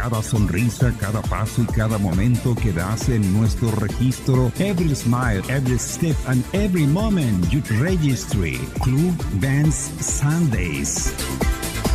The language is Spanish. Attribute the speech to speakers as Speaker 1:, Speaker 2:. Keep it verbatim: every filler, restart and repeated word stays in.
Speaker 1: cada sonrisa, cada paso y cada momento que das en nuestro registro. Every smile, every step and every moment you registry. Club Dance Sundays.